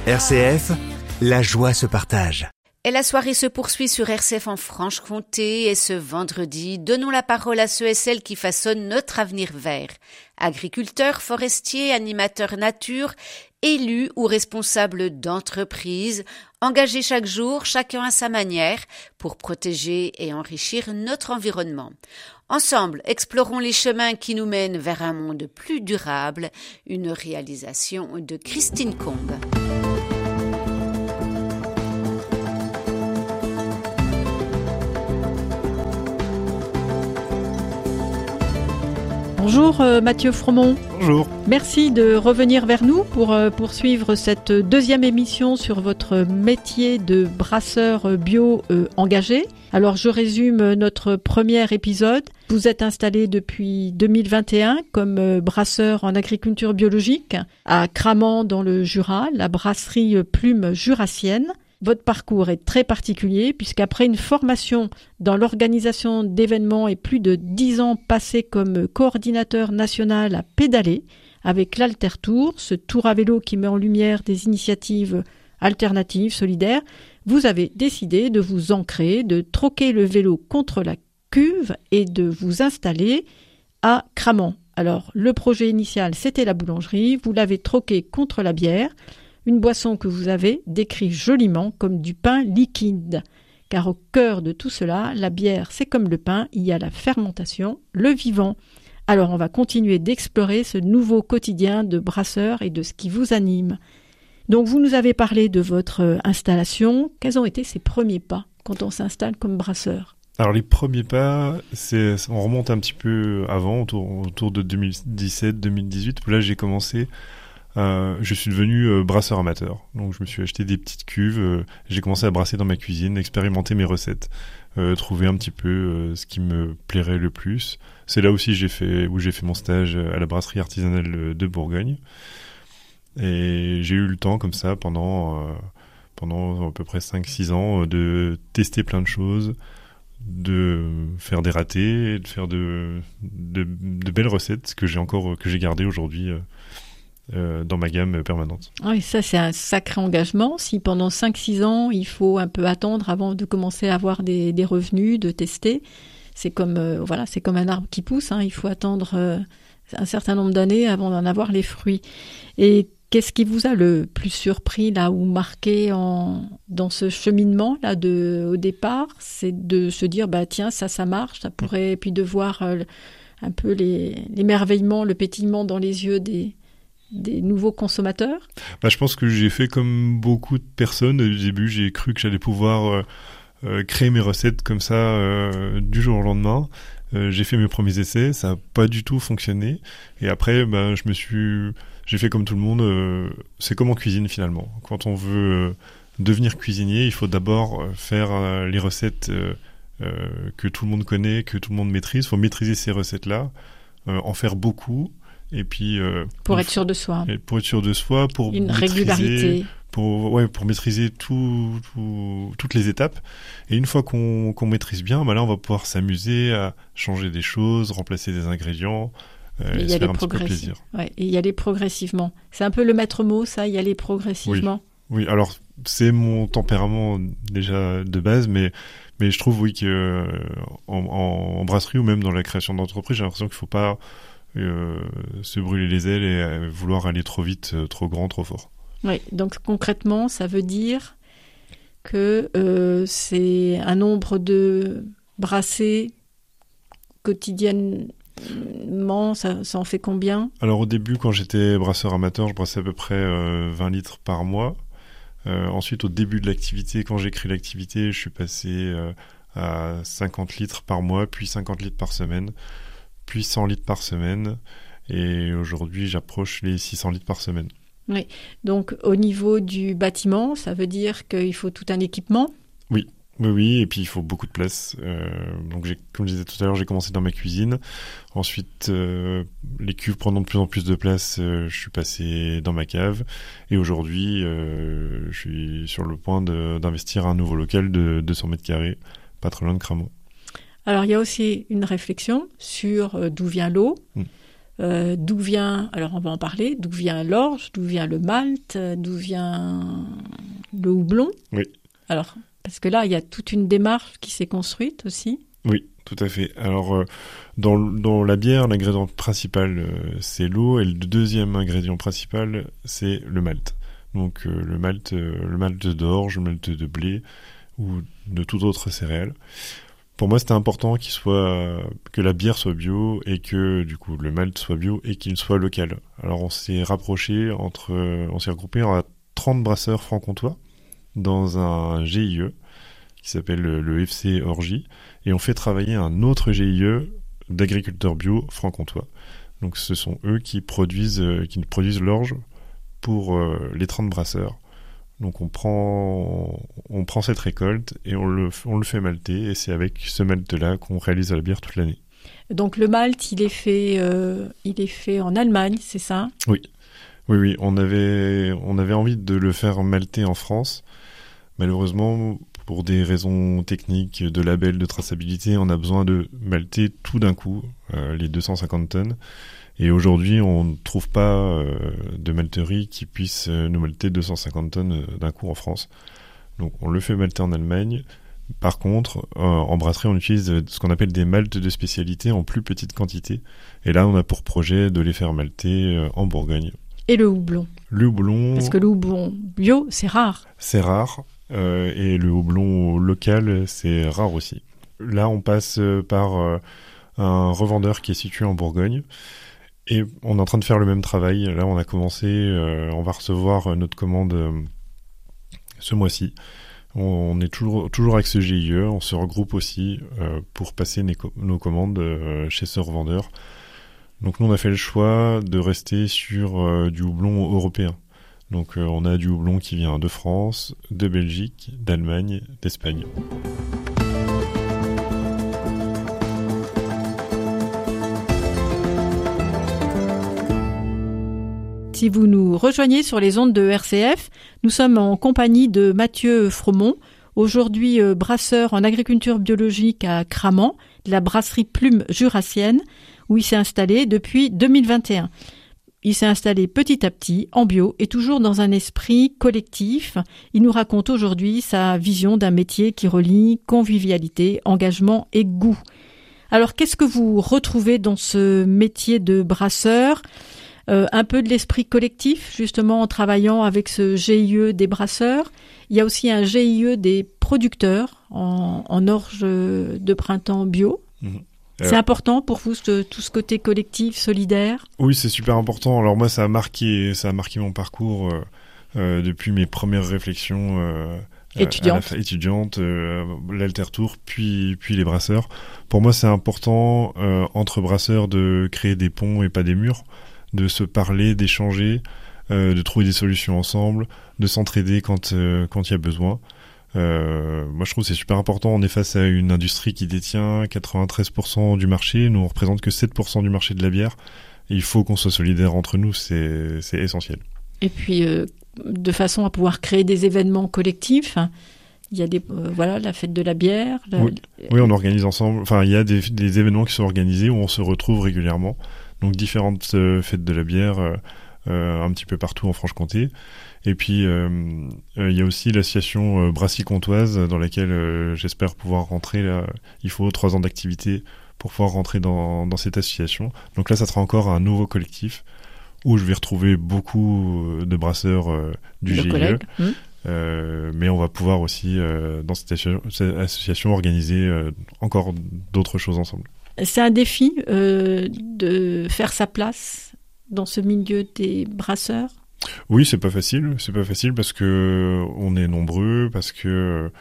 RCF, la joie se partage. Et la soirée se poursuit sur RCF en Franche-Comté et ce vendredi, donnons la parole à ceux et celles qui façonnent notre avenir vert. Agriculteurs, forestiers, animateurs nature, élus ou responsables d'entreprises, engagés chaque jour, chacun à sa manière, pour protéger et enrichir notre environnement. Ensemble, explorons les chemins qui nous mènent vers un monde plus durable, une réalisation de Christine Combe. Bonjour Mathieu Fromont. Bonjour. Merci de revenir vers nous pour poursuivre cette deuxième émission sur votre métier de brasseur bio engagé. Alors je résume notre premier épisode. Vous êtes installé depuis 2021 comme brasseur en agriculture biologique à Cramant dans le Jura, la brasserie Plume Jurassienne. Votre parcours est très particulier puisqu'après une formation dans l'organisation d'événements et plus de 10 ans passés comme coordinateur national à pédaler avec l'Altertour, ce tour à vélo qui met en lumière des initiatives alternatives, solidaires, vous avez décidé de vous ancrer, de troquer le vélo contre la cuve et de vous installer à Cramant. Alors, le projet initial, c'était la boulangerie, vous l'avez troqué contre la bière, une boisson que vous avez décrit joliment comme du pain liquide. Car au cœur de tout cela, la bière, c'est comme le pain, il y a la fermentation, le vivant. Alors on va continuer d'explorer ce nouveau quotidien de brasseur et de ce qui vous anime. Donc vous nous avez parlé de votre installation. Quels ont été ces premiers pas quand on s'installe comme brasseur ? Alors les premiers pas, on remonte un petit peu avant, autour de 2017-2018, où là j'ai commencé. Je suis devenu brasseur amateur, donc je me suis acheté des petites cuves, j'ai commencé à brasser dans ma cuisine, expérimenter mes recettes, trouver un petit peu ce qui me plairait le plus. C'est là aussi où j'ai fait mon stage à la brasserie artisanale de Bourgogne, et j'ai eu le temps comme ça pendant à peu près 5-6 ans de tester plein de choses, de faire des ratés, de faire de belles recettes que j'ai gardées aujourd'hui dans ma gamme permanente. Oui, ça c'est un sacré engagement. Si pendant 5-6 ans, il faut un peu attendre avant de commencer à avoir des revenus, de tester, c'est comme un arbre qui pousse, il faut attendre un certain nombre d'années avant d'en avoir les fruits. Et qu'est-ce qui vous a le plus surpris là ou marqué dans ce cheminement là au départ, c'est de se dire tiens, ça marche, ça pourrait, puis de voir un peu l'émerveillement, le pétillement dans les yeux des nouveaux consommateurs? Je pense que j'ai fait comme beaucoup de personnes. Au début, j'ai cru que j'allais pouvoir créer mes recettes comme ça du jour au lendemain. J'ai fait mes premiers essais, ça n'a pas du tout fonctionné. Et après, j'ai fait comme tout le monde. C'est comme en cuisine finalement. Quand on veut devenir cuisinier, il faut d'abord faire les recettes que tout le monde connaît, que tout le monde maîtrise. Il faut maîtriser ces recettes-là, en faire beaucoup. Et puis pour être sûr de soi. Pour être sûr de soi, pour une régularité. Pour maîtriser toutes les étapes. Et une fois qu'on maîtrise bien, là on va pouvoir s'amuser à changer des choses, remplacer des ingrédients, et se faire un petit peu plaisir. Ouais, et y aller progressivement. C'est un peu le maître mot, ça, y aller progressivement. Oui, alors c'est mon tempérament déjà de base, mais je trouve que en brasserie ou même dans la création d'entreprise, j'ai l'impression qu'il faut pas se brûler les ailes et vouloir aller trop vite, trop grand, trop fort. Oui, donc concrètement, ça veut dire que c'est un nombre de brassées quotidiennement, ça en fait combien ? Alors au début, quand j'étais brasseur amateur, je brassais à peu près 20 litres par mois. Ensuite, au début de l'activité, quand j'ai créé l'activité, je suis passé à 50 litres par mois, puis 50 litres par semaine, puis 100 litres par semaine, et aujourd'hui j'approche les 600 litres par semaine. Oui, donc au niveau du bâtiment, ça veut dire qu'il faut tout un équipement ? Oui, et puis il faut beaucoup de place. Donc comme je disais tout à l'heure, j'ai commencé dans ma cuisine. Ensuite, les cuves prenant de plus en plus de place, je suis passé dans ma cave. Et aujourd'hui, je suis sur le point d'investir un nouveau local de 200 mètres carrés, pas très loin de Cramont. Alors il y a aussi une réflexion sur d'où vient l'eau. D'où vient, alors on va en parler, d'où vient l'orge, d'où vient le malt, d'où vient le houblon. Oui. Alors, parce que là, il y a toute une démarche qui s'est construite aussi. Oui, tout à fait. Alors, dans la bière, l'ingrédient principal, c'est l'eau, et le deuxième ingrédient principal, c'est le malt. Donc, le malt d'orge, le malt de blé ou de toute autre céréale. Pour moi, c'était important que la bière soit bio et que, du coup, le malt soit bio et qu'il soit local. Alors, on s'est regroupé à 30 brasseurs franc-comtois dans un GIE qui s'appelle le FC Orgie, et on fait travailler un autre GIE d'agriculteurs bio franc-comtois. Donc, ce sont eux qui produisent l'orge pour les 30 brasseurs. Donc on prend cette récolte et on le fait malter, et c'est avec ce malt-là qu'on réalise la bière toute l'année. Donc le malt, il est fait en Allemagne, c'est ça ? Oui. On avait envie de le faire malter en France. Malheureusement, pour des raisons techniques, de label, de traçabilité, on a besoin de malter tout d'un coup, les 250 tonnes. Et aujourd'hui, on ne trouve pas de malterie qui puisse nous malter 250 tonnes d'un coup en France. Donc on le fait malter en Allemagne. Par contre, en brasserie, on utilise ce qu'on appelle des maltes de spécialité en plus petite quantité. Et là, on a pour projet de les faire malter en Bourgogne. Et le houblon ? Le houblon... Parce que le houblon bio, c'est rare. C'est rare. Et le houblon local, c'est rare aussi. Là, on passe par un revendeur qui est situé en Bourgogne. Et on est en train de faire le même travail. Là, on a commencé, on va recevoir notre commande ce mois-ci. On est toujours avec ce GIE, on se regroupe aussi pour passer nos commandes chez ce revendeur. Donc nous, on a fait le choix de rester sur du houblon européen. Donc on a du houblon qui vient de France, de Belgique, d'Allemagne, d'Espagne. Si vous nous rejoignez sur les ondes de RCF, nous sommes en compagnie de Mathieu Fromont, aujourd'hui brasseur en agriculture biologique à Cramant, de la brasserie Plume Jurassienne, où il s'est installé depuis 2021. Il s'est installé petit à petit, en bio, et toujours dans un esprit collectif. Il nous raconte aujourd'hui sa vision d'un métier qui relie convivialité, engagement et goût. Alors, qu'est-ce que vous retrouvez dans ce métier de brasseur ? Un peu de l'esprit collectif, justement, en travaillant avec ce GIE des brasseurs. Il y a aussi un GIE des producteurs en orge de printemps bio. C'est important pour vous, tout ce côté collectif, solidaire ? Oui, c'est super important. Alors moi, ça a marqué mon parcours depuis mes premières réflexions étudiantes, l'Altertour, puis les brasseurs. Pour moi, c'est important, entre brasseurs, de créer des ponts et pas des murs, de se parler, d'échanger, de trouver des solutions ensemble, de s'entraider quand il y a besoin. Moi, je trouve que c'est super important. On est face à une industrie qui détient 93% du marché. Nous, on représente que 7% du marché de la bière. Et il faut qu'on soit solidaires entre nous. C'est essentiel. Et puis, de façon à pouvoir créer des événements collectifs, il y a la fête de la bière. Oui, on organise ensemble. Enfin, il y a des événements qui sont organisés où on se retrouve régulièrement. Donc différentes fêtes de la bière un petit peu partout en Franche-Comté. Et puis il y a aussi l'association Brasserie Comtoise dans laquelle j'espère pouvoir rentrer. Là. Il faut 3 ans d'activité pour pouvoir rentrer dans cette association. Donc là, ça sera encore un nouveau collectif où je vais retrouver beaucoup de brasseurs du GIE. Mais on va pouvoir aussi, dans cette association, organiser encore d'autres choses ensemble. C'est un défi de faire sa place dans ce milieu des brasseurs ? Oui, c'est pas facile. C'est pas facile parce que on est nombreux, parce que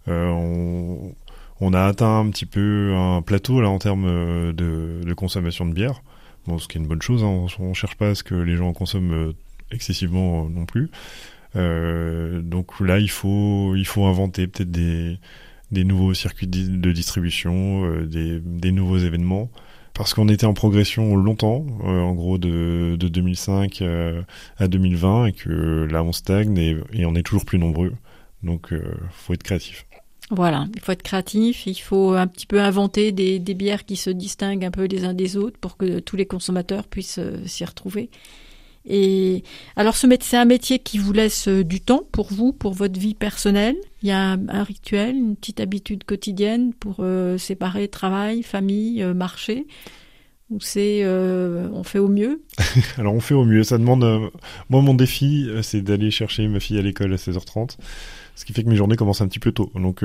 on a atteint un petit peu un plateau là en termes de consommation de bière. Bon, ce qui est une bonne chose. Hein. On cherche pas à ce que les gens consomment excessivement non plus. Donc là, il faut inventer peut-être des nouveaux circuits de distribution, des nouveaux événements, parce qu'on était en progression longtemps, en gros de 2005 à 2020, et que là on stagne et on est toujours plus nombreux, donc faut être créatif. Voilà, il faut être créatif, il faut un petit peu inventer des bières qui se distinguent un peu les uns des autres pour que tous les consommateurs puissent s'y retrouver. Et alors c'est un métier qui vous laisse du temps pour vous, pour votre vie personnelle. Il y a un rituel, une petite habitude quotidienne pour séparer travail, famille, marché. Ou on fait au mieux? Alors on fait au mieux, ça demande... moi mon défi c'est d'aller chercher ma fille à l'école à 16h30, ce qui fait que mes journées commencent un petit peu tôt. Donc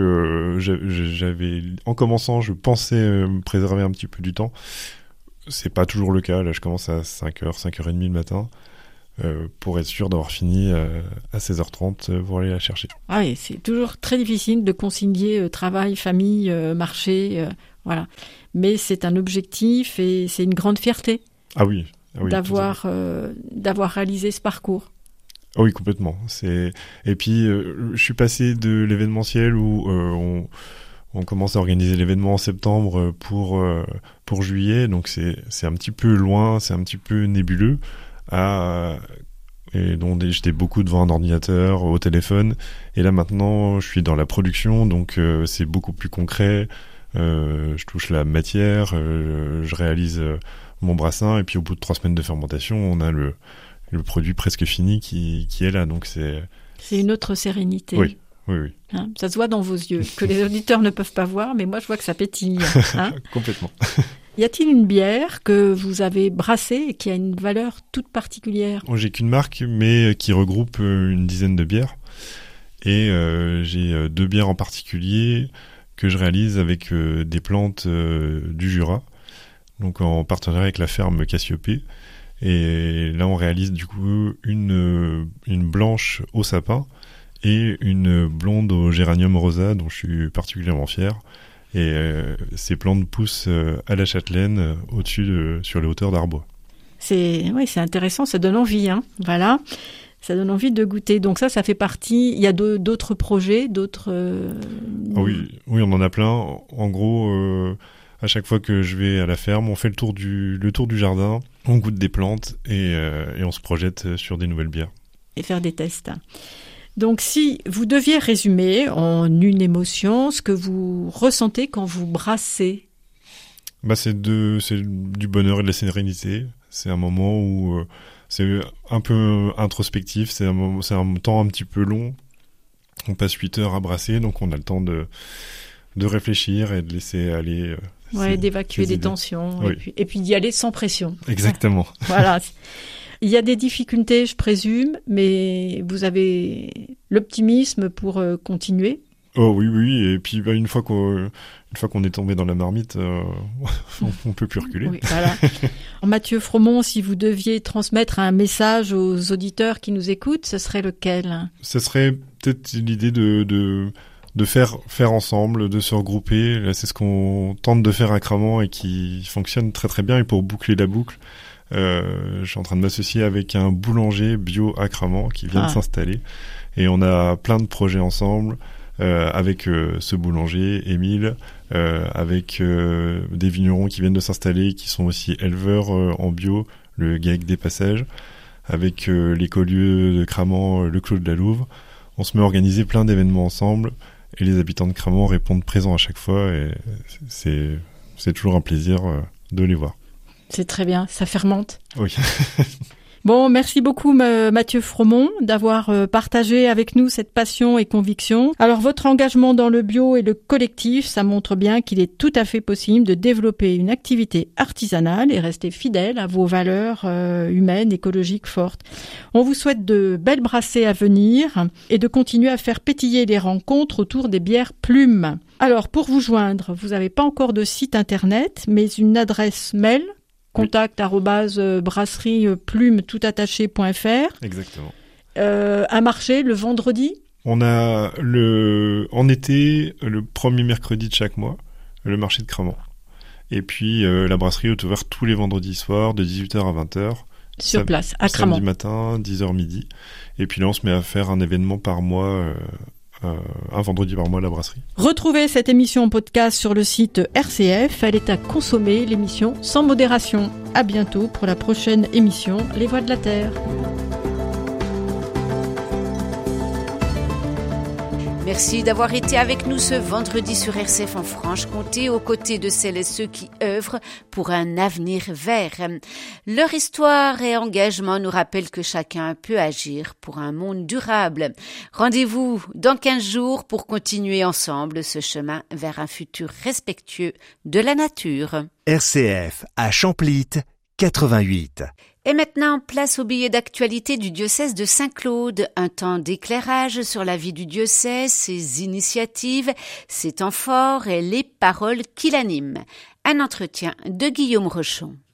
en commençant, je pensais me préserver un petit peu du temps. C'est pas toujours le cas, là je commence à 5h, 5h30 le matin, pour être sûr d'avoir fini à 16h30 pour aller la chercher. Ah, et c'est toujours très difficile de concilier travail, famille, marché, voilà. Mais c'est un objectif et c'est une grande fierté d'avoir réalisé ce parcours. Ah oui, complètement. Et puis je suis passé de l'événementiel où on commence à organiser l'événement en septembre pour juillet, donc c'est un petit peu loin, c'est un petit peu nébuleux, et donc j'étais beaucoup devant un ordinateur, au téléphone, et là maintenant je suis dans la production, donc c'est beaucoup plus concret. Je touche la matière, je réalise mon brassin, et puis au bout de 3 semaines de fermentation, on a le produit presque fini qui est là. Donc c'est une autre sérénité. Oui. Hein, ça se voit dans vos yeux, que les auditeurs ne peuvent pas voir, mais moi je vois que ça pétille. Hein. Complètement. Y a-t-il une bière que vous avez brassée et qui a une valeur toute particulière? J'ai qu'une marque, mais qui regroupe une dizaine de bières. Et j'ai 2 bières en particulier que je réalise avec des plantes du Jura, donc en partenariat avec la ferme Cassiopée. Et là, on réalise du coup une blanche au sapin et une blonde au géranium rosa, dont je suis particulièrement fier. Et ces plantes poussent à la châtelaine, sur les hauteurs d'Arbois. C'est intéressant, ça donne envie, hein. Voilà. Ça donne envie de goûter. Donc ça fait partie... Il y a d'autres projets, d'autres... Oui, on en a plein. En gros, à chaque fois que je vais à la ferme, on fait le tour du jardin, on goûte des plantes et on se projette sur des nouvelles bières. Et faire des tests. Donc si vous deviez résumer en une émotion ce que vous ressentez quand vous brassez, c'est du bonheur et de la sérénité. C'est un moment où... c'est un peu introspectif, c'est un temps un petit peu long. On passe 8 heures à brasser, donc on a le temps de réfléchir et de laisser aller... d'évacuer des tensions, oui. et puis d'y aller sans pression. Exactement. Voilà. Il y a des difficultés, je présume, mais vous avez l'optimisme pour continuer. Oh oui, et puis une fois qu'on est tombé dans la marmite, on peut plus reculer. Oui, voilà. Mathieu Fromont, si vous deviez transmettre un message aux auditeurs qui nous écoutent, ce serait lequel? Ce serait peut-être l'idée de faire ensemble, de se regrouper. Là, c'est ce qu'on tente de faire à Cramant et qui fonctionne très très bien. Et pour boucler la boucle, je suis en train de m'associer avec un boulanger bio à Cramant qui vient de s'installer. Et on a plein de projets ensemble. Avec ce boulanger, Émile, avec des vignerons qui viennent de s'installer, qui sont aussi éleveurs en bio, le GAEC des Passages, avec l'écolieu de Cramant, le Clos de la Louve. On se met à organiser plein d'événements ensemble, et les habitants de Cramant répondent présents à chaque fois, et c'est toujours un plaisir de les voir. C'est très bien, ça fermente. Oui. Bon, merci beaucoup Mathieu Fromont d'avoir partagé avec nous cette passion et conviction. Alors votre engagement dans le bio et le collectif, ça montre bien qu'il est tout à fait possible de développer une activité artisanale et rester fidèle à vos valeurs humaines, écologiques fortes. On vous souhaite de belles brassées à venir et de continuer à faire pétiller les rencontres autour des bières Plume. Alors pour vous joindre, vous n'avez pas encore de site internet, mais une adresse mail. contact@brasserie-plume-toutattaché.fr. Exactement. Un marché le vendredi. On a en été, le premier mercredi de chaque mois, le marché de Cramant. Et puis la brasserie est ouverte tous les vendredis soirs de 18h à 20h. Sur place, à Cramant. Samedi matin, 10h midi. Et puis là, on se met à faire un événement par mois, un vendredi par mois à la brasserie. Retrouvez cette émission en podcast sur le site RCF. Elle est à consommer, l'émission sans modération. À bientôt pour la prochaine émission Les Voix de la Terre. Merci d'avoir été avec nous ce vendredi sur RCF en Franche-Comté, aux côtés de celles et ceux qui œuvrent pour un avenir vert. Leur histoire et engagement nous rappellent que chacun peut agir pour un monde durable. Rendez-vous dans 15 jours pour continuer ensemble ce chemin vers un futur respectueux de la nature. RCF à Champlit 88. Et maintenant, place au billet d'actualité du diocèse de Saint-Claude. Un temps d'éclairage sur la vie du diocèse, ses initiatives, ses temps forts et les paroles qui l'animent. Un entretien de Guillaume Rochon.